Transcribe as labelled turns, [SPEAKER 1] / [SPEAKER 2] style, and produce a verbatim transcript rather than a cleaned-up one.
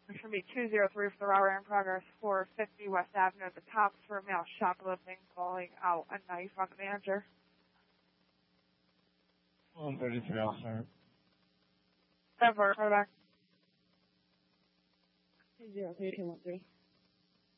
[SPEAKER 1] There should be two zero three for the robbery in progress, four fifty West Avenue at the Tops for male shoplifting, pulling out a knife on the manager.
[SPEAKER 2] one thirty-three, officer.
[SPEAKER 1] Ever, go back.
[SPEAKER 3] two zero three two one three.